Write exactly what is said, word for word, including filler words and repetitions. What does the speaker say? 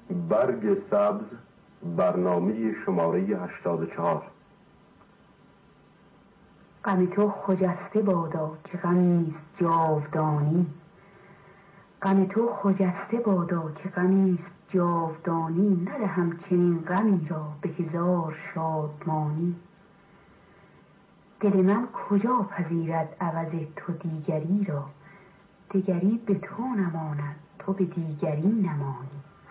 برگ سبز، برنامه شماره هشتاد و چهار. غم تو خجسته بادا که غمیست جاودانی، غم تو خجسته بادا که غمیست جاودانی، ندهم چنین غمی را به هزار شادمانی. دل من کجا پذیرد عوض تو دیگری را، دیگری به تو نماند تو به دیگری نمانی.